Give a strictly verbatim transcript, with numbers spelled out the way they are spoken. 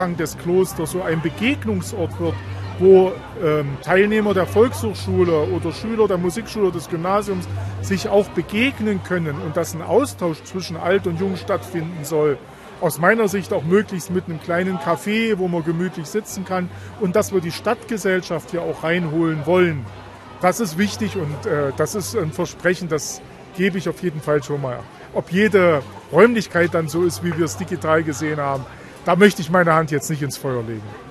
des Klosters so ein Begegnungsort wird, wo ähm, Teilnehmer der Volkshochschule oder Schüler der Musikschule des Gymnasiums sich auch begegnen können und dass ein Austausch zwischen Alt und Jung stattfinden soll. Aus meiner Sicht auch möglichst mit einem kleinen Café, wo man gemütlich sitzen kann und dass wir die Stadtgesellschaft hier auch reinholen wollen. Das ist wichtig und äh, das ist ein Versprechen, das gebe ich auf jeden Fall schon mal. Ob jede Räumlichkeit dann so ist, wie wir es digital gesehen haben, da möchte ich meine Hand jetzt nicht ins Feuer legen.